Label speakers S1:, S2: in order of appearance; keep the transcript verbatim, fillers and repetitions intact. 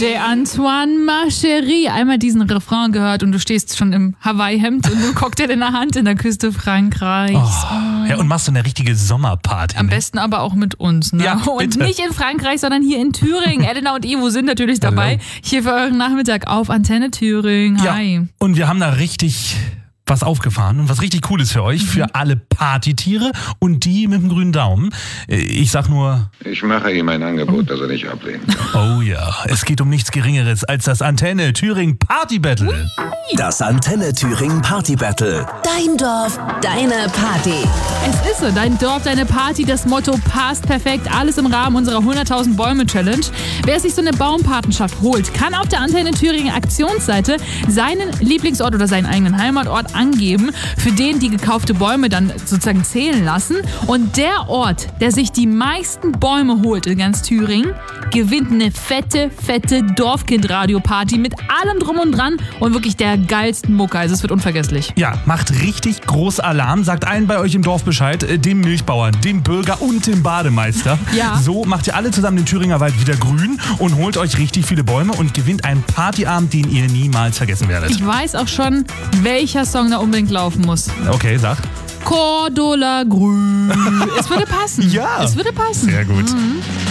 S1: D J Antoine, ma chérie. Einmal diesen Refrain gehört und du stehst schon im Hawaii-Hemd und einem Cocktail in der Hand in der Küste Frankreichs.
S2: Oh. Oh. Ja, und machst so eine richtige Sommerparty.
S1: Am besten aber auch mit uns, ne?
S2: Ja, bitte.
S1: Und nicht in Frankreich, sondern hier in Thüringen. Elena und Ivo sind natürlich dabei.
S2: Hallo.
S1: Hier für euren Nachmittag auf Antenne Thüringen. Hi.
S2: Ja, und wir haben da richtig was aufgefahren und was richtig Cooles für euch, mhm. für alle Partytiere und die mit dem grünen Daumen. Ich sag nur...
S3: Ich mache ihm ein Angebot, das er nicht ablehnen
S2: kann. Oh ja, es geht um nichts Geringeres als das Antenne Thüringen Party Battle.
S4: Das Antenne Thüringen Party Battle.
S5: Dein Dorf, deine Party.
S1: Es ist so, dein Dorf, deine Party, das Motto passt perfekt. Alles im Rahmen unserer hunderttausend Bäume Challenge. Wer sich so eine Baumpatenschaft holt, kann auf der Antenne Thüringen Aktionsseite seinen Lieblingsort oder seinen eigenen Heimatort angeben, für den die gekaufte Bäume dann sozusagen zählen lassen. Und der Ort, der sich die meisten Bäume holt in ganz Thüringen, gewinnt eine fette, fette Dorfkind-Radio-Party mit allem drum und dran und wirklich der geilsten Mucke. Also es wird unvergesslich.
S2: Ja, macht richtig groß Alarm. Sagt allen bei euch im Dorf Bescheid, dem Milchbauern, dem Bürger und dem Bademeister.
S1: Ja.
S2: So macht ihr alle zusammen den Thüringer Wald wieder grün und holt euch richtig viele Bäume und gewinnt einen Partyabend, den ihr niemals vergessen werdet.
S1: Ich weiß auch schon, welcher Song da unbedingt laufen muss.
S2: Okay, sag.
S1: Cordula Grün. Es würde passen.
S2: Ja.
S1: Es würde passen.
S2: Sehr gut.
S1: Mhm.